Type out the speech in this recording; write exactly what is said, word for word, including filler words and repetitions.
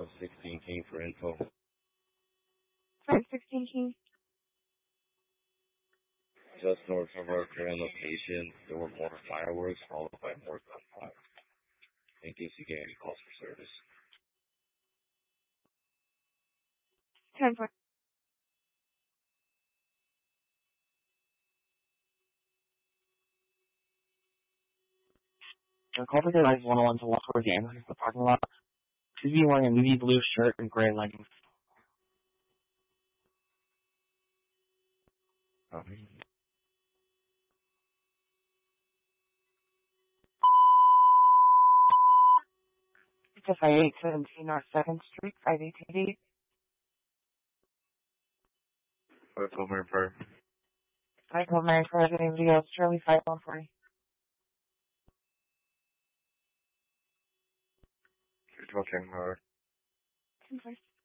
five sixteen King for info. five sixteen King. Just north of our current location, there were more fireworks followed by more gunfire. In case you get any calls for service. ten four. Your call to device one oh one to walk towards the entrance of the parking lot. Please be wearing a navy blue shirt and gray leggings. Um, It's a five eight seventeen North second Street, five eighteen D. What's over for? I called Mary for resident video, Charlie five one forty. You're talking hard. ten four.